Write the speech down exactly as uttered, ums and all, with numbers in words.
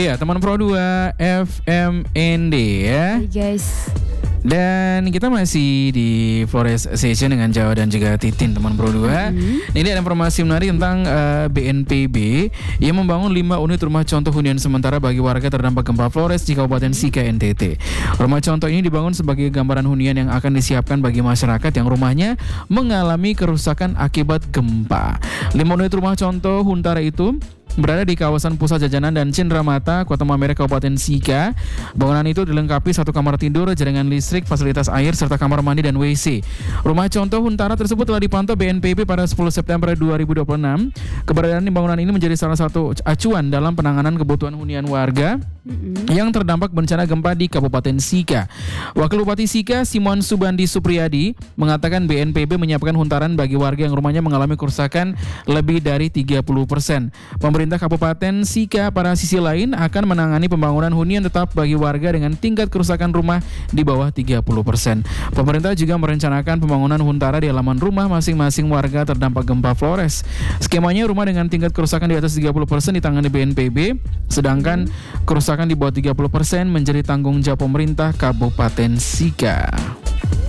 Iya, teman Pro dua F M N D ya. Hai guys. Dan kita masih di Flores Session dengan Jawa dan juga Titin, teman Pro dua. Mm-hmm. Ini ada informasi menarik tentang uh, B N P B yang membangun lima unit rumah contoh hunian sementara bagi warga terdampak gempa Flores di Kabupaten Sika, N T T. Rumah contoh ini dibangun sebagai gambaran hunian yang akan disiapkan bagi masyarakat yang rumahnya mengalami kerusakan akibat gempa. Lima unit rumah contoh Huntara itu berada di kawasan Pusat Jajanan dan Cendramata, Kota Maumere, Kabupaten Sika. Bangunan itu dilengkapi satu kamar tidur, jaringan listrik, fasilitas air, serta kamar mandi dan W C. Rumah contoh Huntara tersebut telah dipantau B N P B pada sepuluh September dua ribu dua puluh enam. Keberadaan bangunan ini menjadi salah satu acuan dalam penanganan kebutuhan hunian warga mm-hmm. yang terdampak bencana gempa di Kabupaten Sika. Wakil Bupati Sika, Simon Subandi Supriyadi, mengatakan B N P B menyiapkan huntaran bagi warga yang rumahnya mengalami kerusakan lebih dari tiga puluh persen. Pemerintah Kabupaten Sika pada sisi lain akan menangani pembangunan hunian tetap bagi warga dengan tingkat kerusakan rumah di bawah tiga puluh persen. Pemerintah juga merencanakan pembangunan huntara di halaman rumah masing-masing warga terdampak gempa Flores. Skemanya rumah dengan tingkat kerusakan di atas tiga puluh persen ditangani B N P B, sedangkan kerusakan di bawah tiga puluh persen menjadi tanggung jawab pemerintah Kabupaten Sika.